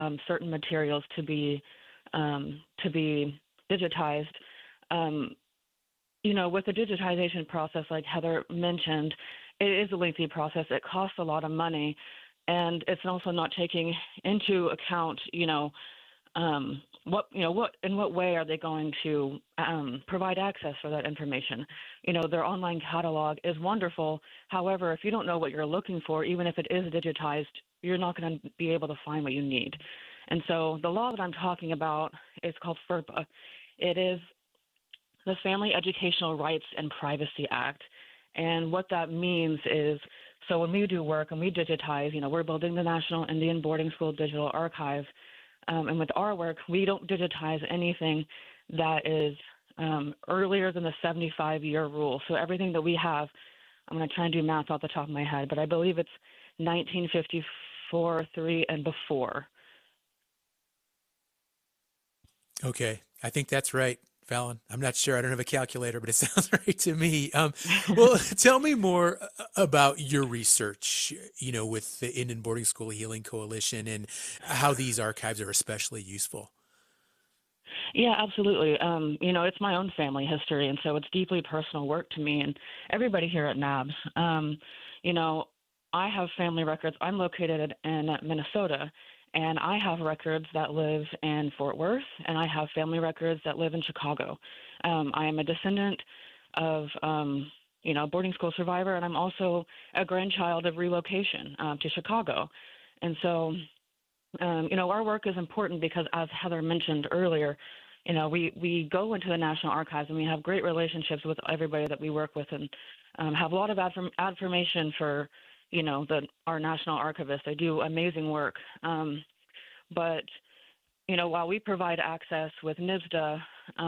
certain materials to be digitized. Um, with the digitization process, like Heather mentioned, it is a lengthy process. It costs a lot of money, and it's also not taking into account, what in what way are they going to provide access for that information? Their online catalog is wonderful. However, if you don't know what you're looking for, even if it is digitized, you're not going to be able to find what you need. And so the law that I'm talking about is called FERPA. It is the Family Educational Rights and Privacy Act. And what that means is, so when we do work and we digitize, we're building the National Indian Boarding School Digital Archive. And with our work, we don't digitize anything that is earlier than the 75-year rule. So everything that we have, I'm going to try and do math off the top of my head, but I believe it's 1954, 3, and before. Okay, I think that's right, Fallon. I'm not sure. I don't have a calculator, but it sounds right to me. Well, tell me more about your research, with the Indian Boarding School Healing Coalition and how these archives are especially useful. Yeah, absolutely. It's my own family history, and so it's deeply personal work to me and everybody here at NABS. You know, I have family records. I'm located in Minnesota, and I have records that live in Fort Worth, and I have family records that live in Chicago. I am a descendant of, boarding school survivor, and I'm also a grandchild of relocation to Chicago. And so our work is important because, as Heather mentioned earlier, we go into the National Archives and we have great relationships with everybody that we work with, and have a lot of affirmation for, our national archivists. They do amazing work. But while we provide access with NISDA,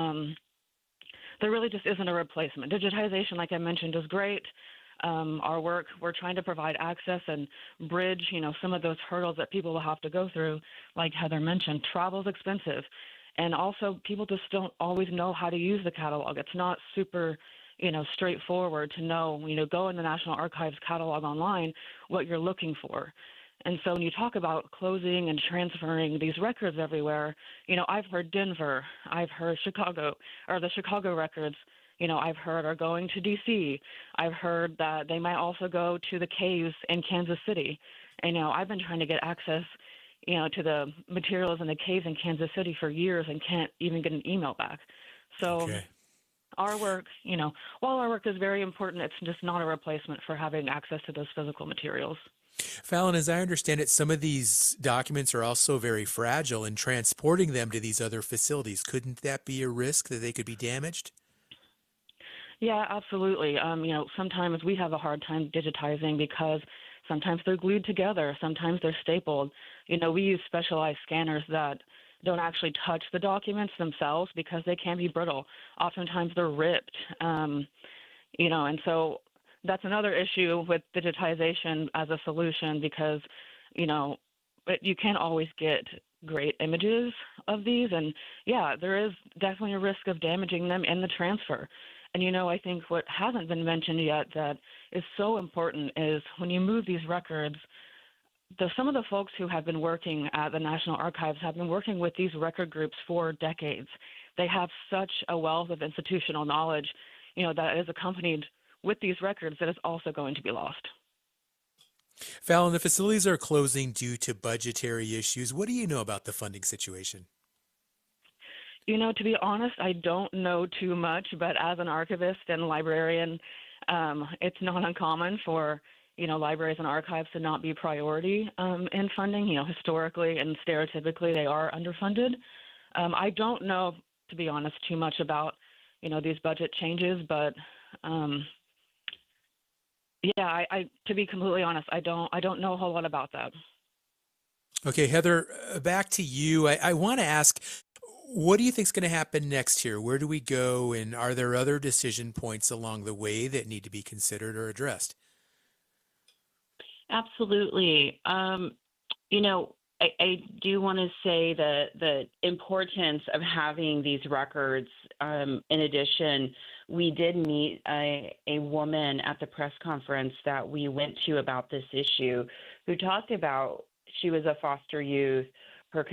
there really just isn't a replacement. Digitization, like I mentioned, is great. Our work, we're trying to provide access and bridge, some of those hurdles that people will have to go through. Like Heather mentioned, travel is expensive. And also people just don't always know how to use the catalog. It's not super, straightforward to know, go in the National Archives catalog online, what you're looking for. And so when you talk about closing and transferring these records everywhere, I've heard Denver, I've heard Chicago, or the Chicago records, I've heard are going to D.C. I've heard that they might also go to the caves in Kansas City. And, I've been trying to get access, to the materials in the caves in Kansas City for years and can't even get an email back. So Okay. our work, while our work is very important, it's just not a replacement for having access to those physical materials. Fallon, as I understand it, some of these documents are also very fragile, and transporting them to these other facilities, couldn't that be a risk that they could be damaged? Yeah, absolutely. Sometimes we have a hard time digitizing because sometimes they're glued together, sometimes they're stapled. We use specialized scanners that don't actually touch the documents themselves because they can be brittle. Oftentimes they're ripped, and so that's another issue with digitization as a solution because, you can't always get great images of these. And yeah, there is definitely a risk of damaging them in the transfer. And, I think what hasn't been mentioned yet that is so important is when you move these records, some of the folks who have been working at the National Archives have been working with these record groups for decades. They have such a wealth of institutional knowledge, that is accompanied with these records that is also going to be lost. Fallon, the facilities are closing due to budgetary issues. What do you know about the funding situation? To be honest, I don't know too much, but as an archivist and librarian, it's not uncommon for, libraries and archives to not be priority in funding. Historically and stereotypically, they are underfunded. I don't know, to be honest, too much about, these budget changes, but yeah, to be completely honest, I don't know a whole lot about that. Okay, Heather, back to you. I want to ask, what do you think is going to happen next here? Where do we go? And are there other decision points along the way that need to be considered or addressed? Absolutely. I do want to say the importance of having these records. In addition, we did meet a woman at the press conference that we went to about this issue who talked about she was a foster youth